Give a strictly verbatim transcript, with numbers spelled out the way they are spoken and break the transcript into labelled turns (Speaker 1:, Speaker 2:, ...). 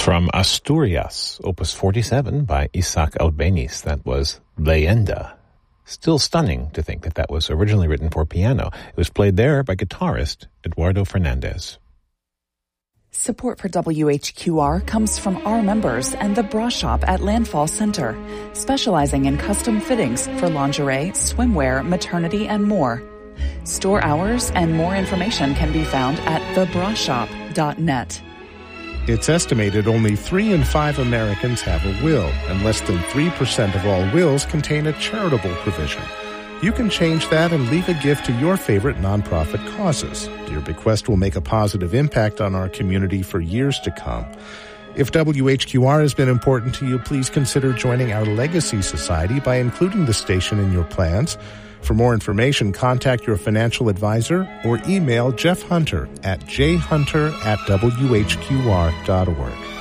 Speaker 1: From Asturias, Opus forty-seven by Isaac Albeniz. That was Leyenda. Still stunning to think that that was originally written for piano. It was played there by guitarist Eduardo Fernandez.
Speaker 2: Support for W H Q R comes from our members and the Bra Shop at Landfall Center, specializing in custom fittings for lingerie, swimwear, maternity, and more. Store hours and more information can be found at the bra shop dot net.
Speaker 3: It's estimated only three in five Americans have a will, and less than three percent of all wills contain a charitable provision. You can change that and leave a gift to your favorite nonprofit causes. Your bequest will make a positive impact on our community for years to come. If W H Q R has been important to you, please consider joining our Legacy Society by including the station in your plans. For more information, contact your financial advisor or email Jeff Hunter at j hunter at w h q r dot org.